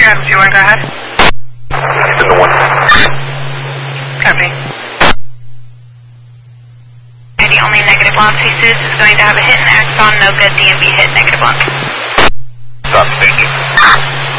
Adams, you want to go ahead? It's in the 1. Copy. The only negative launch CSUS is going to have a hit and axon, no good DMV hit, negative launch. Stop, thank you.